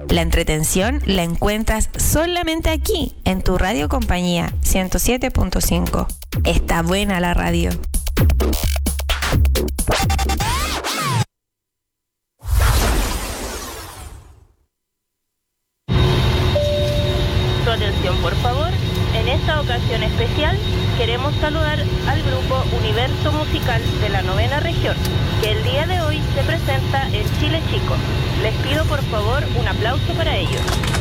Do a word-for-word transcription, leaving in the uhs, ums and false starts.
La entretención la encuentras solamente aquí, en tu radio compañía ciento siete punto cinco. Está buena la radio. Su atención, por favor. En esta ocasión especial queremos saludar al grupo Universo Musical de la Novena Región, que el día de hoy se presenta en Chile Chico. Les pido por favor un aplauso para ellos.